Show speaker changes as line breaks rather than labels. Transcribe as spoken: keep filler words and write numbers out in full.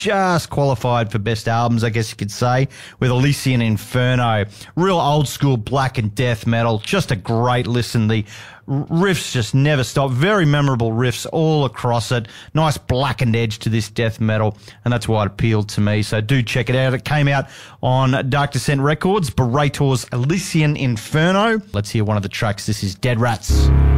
just qualified for best albums, I guess you could say, with Elysian Inferno. Real old school black and death metal. Just a great listen. The riffs just never stop. Very memorable riffs all across it. Nice blackened edge to this death metal, and that's why it appealed to me. So do check it out. It came out on Dark Descent Records, Berator's Elysian Inferno. Let's hear one of the tracks. This is Dead Rats.